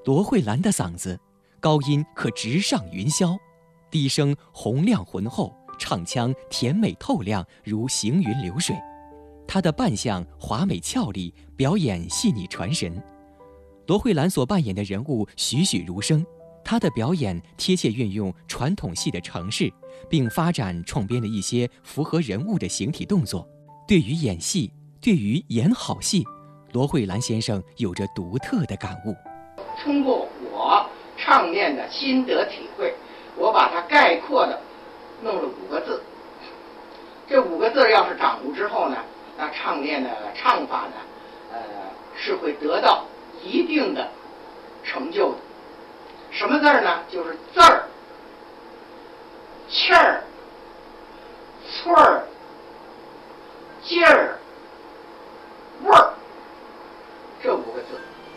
罗慧兰的嗓子，高音可直上云霄，低声洪亮浑厚，唱腔甜美透亮，如行云流水。她的扮相华美俏丽，表演细腻传神。罗慧兰所扮演的人物栩栩如生，她的表演贴切运用传统戏的程式，并发展创编了一些符合人物的形体动作。对于演戏，对于演好戏，罗慧兰先生有着独特的感悟。 通过我唱念的心得体会，我把它概括的弄了5个字。这5个字要是掌握之后呢，那唱念的唱法呢，是会得到一定的成就的。什么字呢？就是字儿、气儿、寸儿、劲儿、味儿，这5个字。